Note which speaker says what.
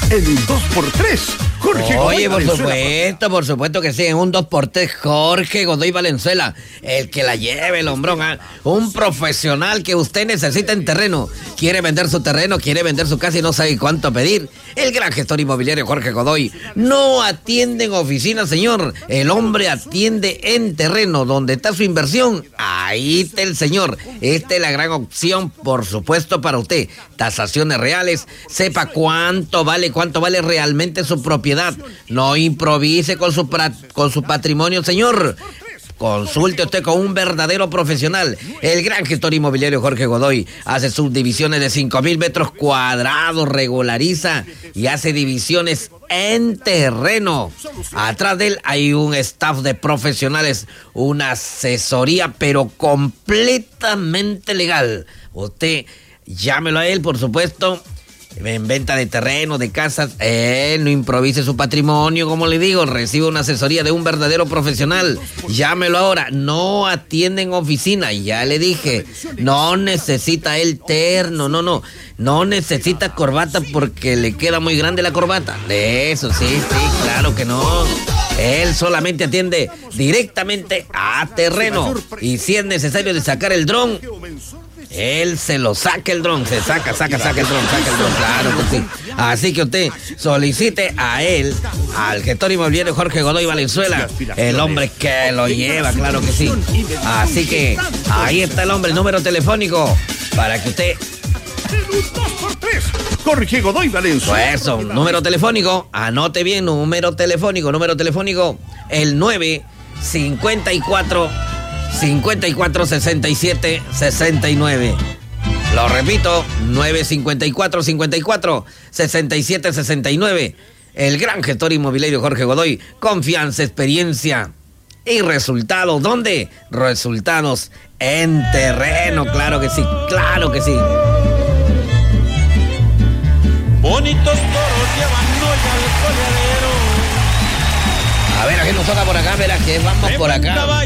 Speaker 1: en un 2x3. Jorge
Speaker 2: Oye,
Speaker 1: Godoy
Speaker 2: por supuesto que sí, en un 2x3, Jorge Godoy Valenzuela, el que la lleve, el hombrón, ¿eh? Un profesional que usted necesita en terreno. Quiere vender su terreno, quiere vender su casa y no sabe cuánto pedir. El gran gestor inmobiliario Jorge Godoy no atiende en oficina, señor. El hombre atiende en terreno. Donde está su inversión, ahí está el señor. Esta es la gran opción, por supuesto, para usted. Tasaciones reales, sepa cuánto vale realmente su propiedad. No improvise con su patrimonio, señor. Consulte usted con un verdadero profesional. El gran gestor inmobiliario Jorge Godoy hace subdivisiones de 5,000 metros cuadrados, regulariza y hace divisiones en terreno. Atrás de él hay un staff de profesionales, una asesoría, pero completamente legal. Usted llámelo a él, por supuesto. En venta de terreno, de casas, no improvise su patrimonio, como le digo, recibe una asesoría de un verdadero profesional. Llámelo ahora, no atiende en oficina, ya le dije, no necesita el terno, no necesita corbata porque le queda muy grande la corbata. De eso, sí, claro que no. Él solamente atiende directamente a terreno. Y si es necesario de sacar el dron, él se lo saca el dron, se saca el dron, claro que sí. Así que usted solicite a él, al gestor inmobiliario Jorge Godoy Valenzuela, el hombre que lo lleva, claro que sí. Así que ahí está el hombre, el número telefónico, para que usted...
Speaker 1: Jorge Godoy Valenzuela.
Speaker 2: Pues eso, número telefónico, anote bien, número telefónico, el 954 67 69. Lo repito, 954 67 69. El gran gestor inmobiliario Jorge Godoy, confianza, experiencia y resultados. ¿Dónde? Resultados en terreno, claro que sí.
Speaker 3: Bonitos toros llevan noche al coleadero.
Speaker 2: A ver, ¿a qué nos toca por acá? Verá que vamos por acá.